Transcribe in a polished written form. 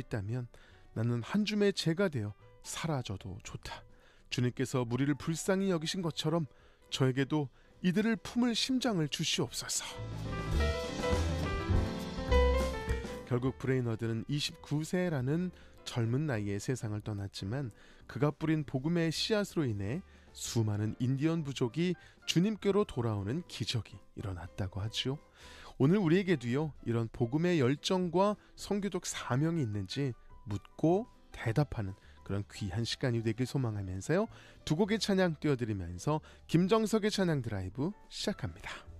있다면 나는 한 줌의 재가 되어 사라져도 좋다. 주님께서 무리를 불쌍히 여기신 것처럼 저에게도 이들을 품을 심장을 주시옵소서. 결국 브레이너드는 29세라는 젊은 나이에 세상을 떠났지만 그가 뿌린 복음의 씨앗으로 인해 수많은 인디언 부족이 주님께로 돌아오는 기적이 일어났다고 하죠. 오늘 우리에게도요, 이런 복음의 열정과 선교적 사명이 있는지 묻고 대답하는 그런 귀한 시간이 되길 소망하면서요, 두 곡의 찬양 띄워드리면서 김정석의 찬양 드라이브 시작합니다.